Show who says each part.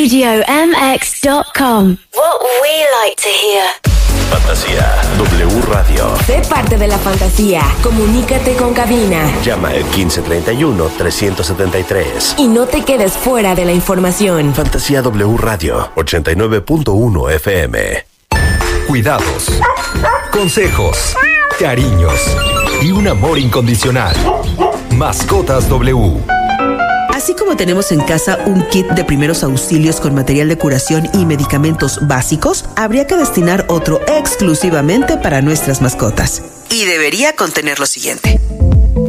Speaker 1: RadioMX.com. What we like to hear.
Speaker 2: Fantasía W Radio.
Speaker 3: Sé parte de la fantasía. Comunícate con cabina.
Speaker 2: Llama al 1531-373.
Speaker 3: Y no te quedes fuera de la información.
Speaker 2: Fantasía W Radio 89.1 FM.
Speaker 4: Cuidados, consejos, cariños y un amor incondicional. Mascotas W.
Speaker 5: Así como tenemos en casa un kit de primeros auxilios con material de curación y medicamentos básicos, habría que destinar otro exclusivamente para nuestras mascotas. Y debería contener lo siguiente: